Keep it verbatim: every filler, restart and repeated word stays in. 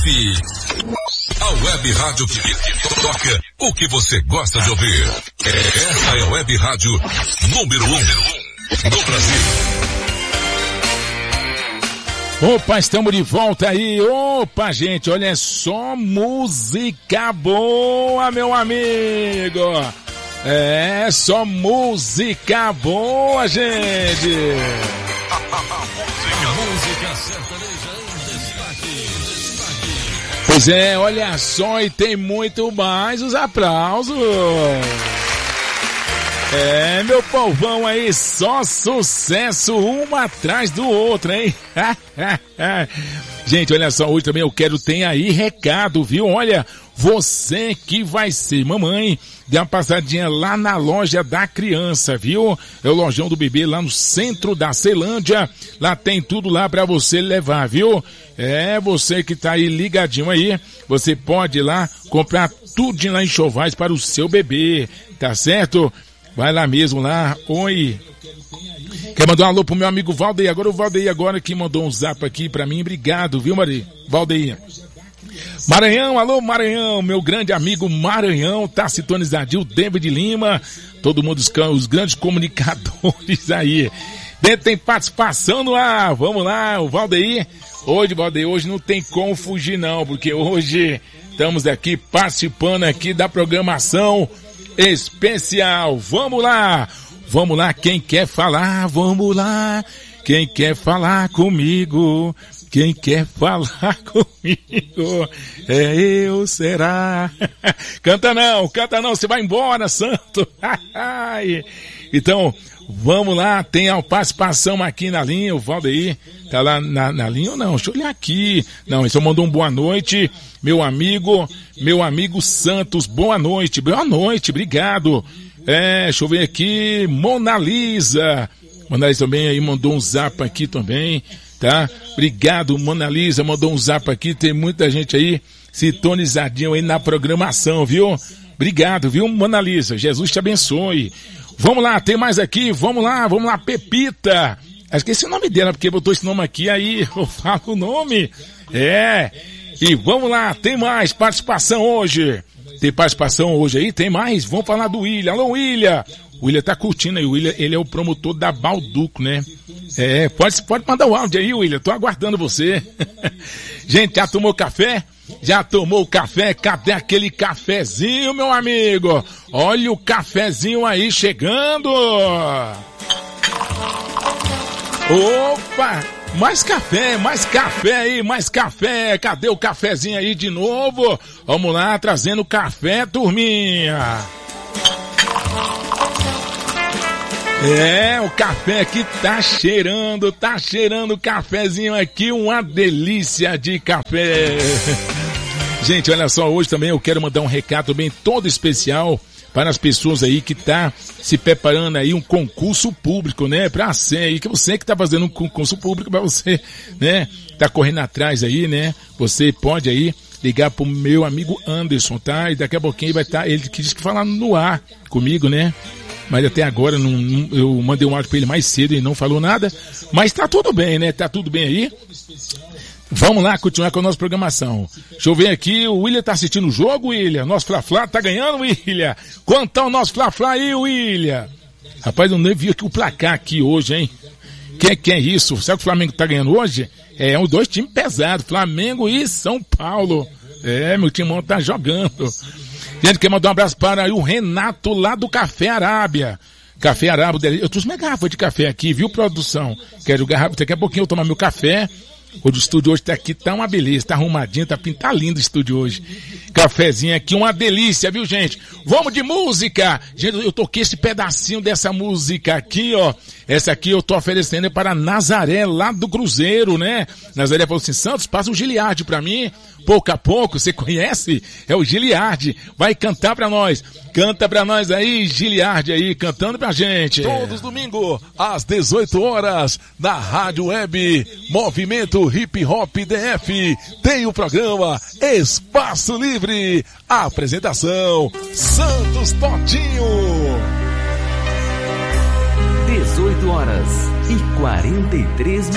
F. A web rádio que toca o que você gosta de ouvir. Essa é a web rádio número um do Brasil. Opa, estamos de volta aí. Opa, gente, olha só música boa, meu amigo. É, só música boa, gente. A música sertaneja em destaque. Pois é, olha só, e tem muito mais os aplausos. É, meu povão aí, só sucesso um atrás do outro, hein? Gente, olha só, hoje também eu quero ter aí recado, viu? Olha, você que vai ser mamãe, dê uma passadinha lá na loja da criança, viu? É o lojão do bebê lá no centro da Ceilândia. Lá tem tudo lá pra você levar, viu? É, você que tá aí ligadinho aí, você pode ir lá comprar tudo de lá em enxovais para o seu bebê, tá certo? Vai lá mesmo lá. Oi. Quer mandar um alô pro meu amigo Valdeir? Agora o Valdeir agora que mandou um zap aqui pra mim. Obrigado, viu, Maria? Valdeir. Maranhão, alô Maranhão, meu grande amigo Maranhão, tá sintonizadinho, o David Lima, todo mundo, os, os grandes comunicadores aí. Tem participação no ar, vamos lá, o Valdeir. Hoje, Valdeir, hoje não tem como fugir não, porque hoje estamos aqui participando aqui da programação especial. Vamos lá, vamos lá, quem quer falar, vamos lá, quem quer falar comigo, quem quer falar comigo, é eu, será? Canta não, canta não, você vai embora, santo. Então, vamos lá, tem a participação aqui na linha, o Valdeir, tá lá na, na linha ou não? Deixa eu olhar aqui. Não, ele só mandou um boa noite, meu amigo, meu amigo Santos, boa noite, boa noite, obrigado. É, deixa eu ver aqui, Mona Lisa, Mona Lisa também aí mandou um zap aqui também, tá? Obrigado, Mona Lisa, mandou um zap aqui, tem muita gente aí sintonizadinho aí na programação, viu? Obrigado, viu, Mona Lisa, Jesus te abençoe. Vamos lá, tem mais aqui, vamos lá, vamos lá, Pepita. Acho que esse é o nome dela, porque botou esse nome aqui, aí eu falo o nome. É, e vamos lá, tem mais participação hoje. Tem participação hoje aí, tem mais? Vamos falar do William. Alô, William. O William tá curtindo aí, o William, ele é o promotor da Balduco, né? É, pode, pode mandar o áudio aí, William, tô aguardando você. Gente, já tomou café? Já tomou o café? Cadê aquele cafezinho, meu amigo? Olha o cafezinho aí chegando. Opa! Mais café, mais café aí, mais café. Cadê o cafezinho aí de novo? Vamos lá, trazendo café, turminha. É, o café aqui tá cheirando, tá cheirando o cafezinho aqui, uma delícia de café. Gente, olha só, hoje também eu quero mandar um recado bem todo especial para as pessoas aí que tá se preparando aí um concurso público, né? Pra ser aí, que você que tá fazendo um concurso público pra você, né? Tá correndo atrás aí, né? Você pode aí ligar pro meu amigo Anderson, tá? E daqui a pouquinho vai estar, ele que disse que falar no ar comigo, né? Mas até agora não, não, eu mandei um áudio pra ele mais cedo e não falou nada. Mas tá tudo bem, né? Tá tudo bem aí. Vamos lá, continuar com a nossa programação. Deixa eu ver aqui, o William tá assistindo o jogo, William? Nosso Fla-Fla tá ganhando, William? Quanto tá o nosso Fla-Fla aí, William? Rapaz, eu nem vi aqui o placar aqui hoje, hein? Que, que é isso? Será que o Flamengo tá ganhando hoje? É, um dois times pesados, Flamengo e São Paulo. É, meu timão tá jogando. Gente, quer mandar um abraço para o Renato lá do Café Arábia. Café Arábia, eu trouxe minha garrafa de café aqui, viu, produção? Quero garrafa, daqui a pouquinho eu tomar meu café. O estúdio hoje tá aqui, tá uma beleza, tá arrumadinho, tá, tá lindo o estúdio hoje. Cafezinho aqui, uma delícia, viu, gente? Vamos de música! Gente, eu toquei esse pedacinho dessa música aqui, ó. Essa aqui eu tô oferecendo para Nazaré, lá do Cruzeiro, né? Nazaré falou assim, Santos, passa um Giliardi pra mim. Pouco a pouco, você conhece? É o Giliardi. Vai cantar pra nós. Canta pra nós aí, Giliardi aí, cantando pra gente. Todos domingo, às dezoito horas, na Rádio Web Movimento Hip Hop D F, tem o programa Espaço Livre. Apresentação, Santos Totinho. dezoito horas e quarenta e três minutos.